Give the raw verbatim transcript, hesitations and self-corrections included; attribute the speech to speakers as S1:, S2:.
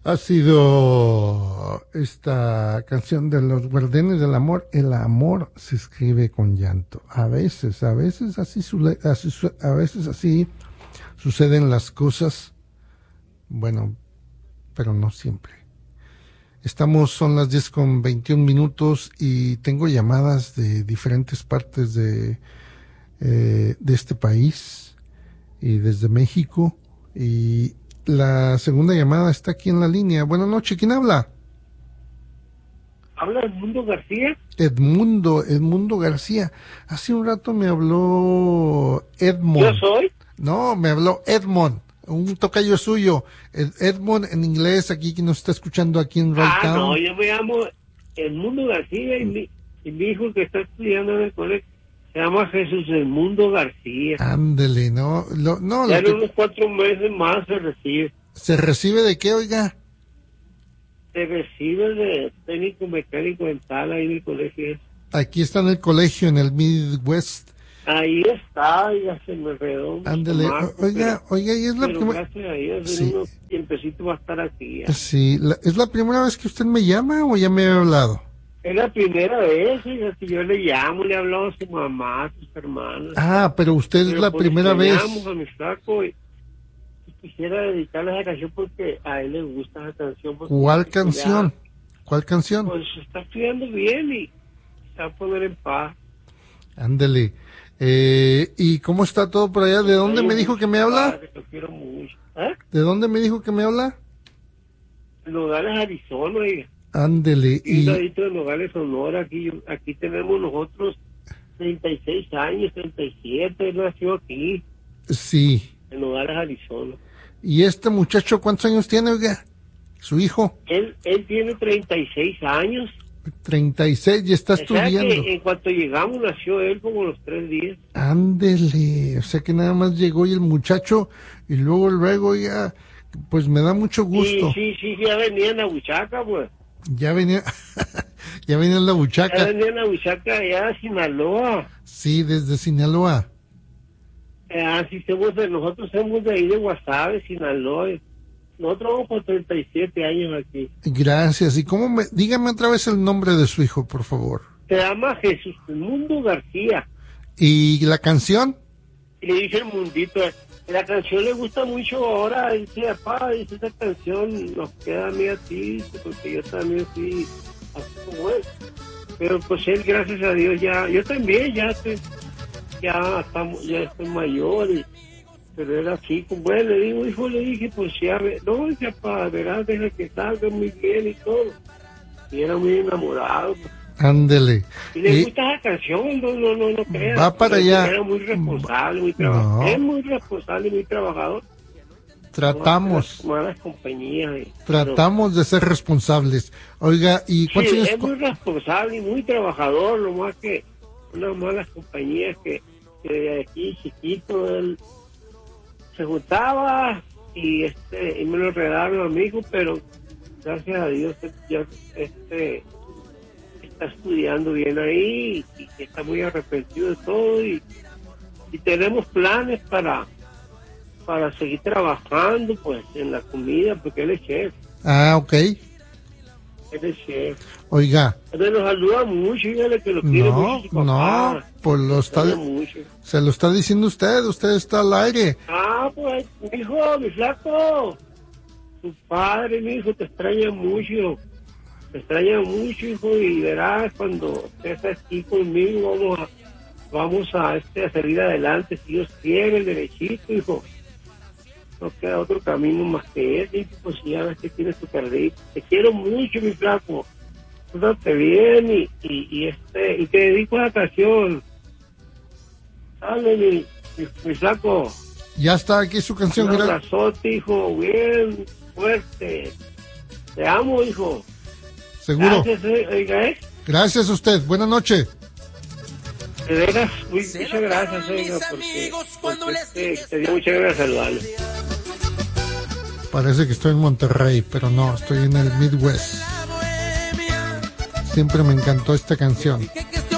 S1: Ha sido esta canción de los Guardianes del Amor. El amor se escribe con llanto. A veces, a veces así, así a veces así suceden las cosas. Bueno, pero no siempre. Estamos, son las diez con veintiún minutos y tengo llamadas de diferentes partes de, eh, de este país y desde México. Y la segunda llamada está aquí en la línea. Buenas noches, ¿quién habla?
S2: ¿Habla Edmundo García?
S1: Edmundo, Edmundo García. Hace un rato me habló Edmond.
S2: ¿Yo soy?
S1: No, me habló Edmond, un tocayo suyo. Ed, Edmond en inglés, aquí que nos está escuchando aquí en Right
S2: Ah,
S1: Town.
S2: no, yo me llamo Edmundo García y mi, y mi hijo que está estudiando en el colegio se llama Jesús Edmundo García.
S1: Ándele, no, lo, no.
S2: Ya
S1: lo
S2: en
S1: que...
S2: unos cuatro meses más se recibe.
S1: ¿Se recibe de qué, oiga?
S2: Se recibe de técnico mecánico dental ahí en el colegio.
S1: Aquí está en el colegio, en el Midwest.
S2: Ahí está, ya se me redó.
S1: Ándele, oiga,
S2: pero,
S1: oiga, y es la primera...
S2: gracias a Dios,
S1: sí.
S2: en unos tiempecitos va a estar aquí. Ya.
S1: Sí, la... ¿es la primera vez que usted me llama o ya me había hablado?
S2: Es la primera vez, oiga, que yo le llamo, le he hablado a su mamá, a sus hermanos.
S1: Ah, pero usted pero es la
S2: pues,
S1: primera
S2: le
S1: vez.
S2: Llamo a mi flaco y, y quisiera dedicarle esa canción porque a él le gusta esa canción.
S1: ¿Cuál canción? Ya, ¿Cuál canción?
S2: Pues está estudiando bien y se va a poner en paz.
S1: Ándele. Eh, ¿y cómo está todo por allá? ¿De dónde Ay, me dijo que me habla?
S2: Padre, te quiero mucho. ¿Eh?
S1: ¿De dónde me dijo que me habla?
S2: Nogales, Arizona, oiga.
S1: Ándele.
S2: Y un ladito de Nogales, Sonora. Aquí, aquí tenemos nosotros treinta y seis años, treinta y siete. Él nació aquí.
S1: Sí.
S2: En Nogales, Arizona.
S1: ¿Y este muchacho cuántos años tiene, oiga? ¿Su hijo?
S2: Él, él tiene treinta y seis años.
S1: treinta y seis y está
S2: o sea
S1: estudiando.
S2: Que en cuanto llegamos nació él como los tres días.
S1: Ándele, o sea que nada más llegó y el muchacho y luego luego ya, pues me da mucho gusto.
S2: Sí, sí, sí, ya venía en la buchaca, pues.
S1: Ya venía, ya venía en la buchaca.
S2: Ya venía en la buchaca allá de Sinaloa.
S1: Sí, desde Sinaloa.
S2: Eh, así somos de, nosotros somos de ahí de Guasave, Sinaloa. Nosotros vamos por treinta y siete años aquí.
S1: Gracias. ¿Y cómo me...? Dígame otra vez el nombre de su hijo, por favor.
S2: Se llama Jesús Edmundo García.
S1: ¿Y la canción?
S2: Y le dice el mundito. La canción le gusta mucho ahora. Dice, papá, dice, esa canción nos queda a mí a ti, porque yo también fui así como él. Pero pues él, gracias a Dios, ya... Yo también, ya estoy, ya estamos, ya estoy mayor y... Pero era así, como bueno, le digo, hijo, le dije, pues ya, no, ya para verás, deja que salga muy bien y todo. Y era muy enamorado. Pues.
S1: Ándele.
S2: Y le
S1: y...
S2: gusta esa canción, no, no, no, no creas.
S1: Va para allá.
S2: Era muy responsable, muy trabajador. No. Es muy responsable y muy trabajador.
S1: Tratamos.
S2: No, malas compañías. Y,
S1: Tratamos pero... de ser responsables. Oiga, ¿y cuántos
S2: sí,
S1: años?
S2: Es muy responsable y muy trabajador, lo más que unas malas compañías que, que de aquí chiquito él se juntaba y este y me lo regalaron a mi hijo, pero gracias a Dios ya este está estudiando bien ahí y, y está muy arrepentido de todo y, y tenemos planes para para seguir trabajando pues en la comida porque él es chef.
S1: Ah, ok.
S2: Él es chef.
S1: Oiga.
S2: Entonces nos saluda mucho, dígale que lo quiere
S1: no,
S2: mucho su papá.
S1: No, pues lo está, se lo está diciendo usted, usted está al aire.
S2: Ah, pues, mi hijo, mi flaco, tu padre, mi hijo, te extraña mucho, te extraña mucho, hijo, y verás cuando estés aquí conmigo, vamos a, vamos a, este, a salir adelante, si Dios quiere, el derechito, hijo. No queda otro camino más que ese, pues ya ves que tienes tu perdido. Te quiero mucho, mi flaco. Pórtate bien y, y, y este y te dedico a la canción. Dale, mi, mi, mi flaco.
S1: Ya está aquí su canción.
S2: Un abrazote, hijo, bien fuerte. Te amo, hijo.
S1: Seguro.
S2: Gracias, oiga, ¿eh?
S1: Gracias a usted. Buenas noches.
S2: De veras, muy, muchas gracias, oiga, porque, porque este, te dio muchas gracias saludarlo.
S1: Parece que estoy en Monterrey, pero no, estoy en el Midwest. Siempre me encantó esta canción.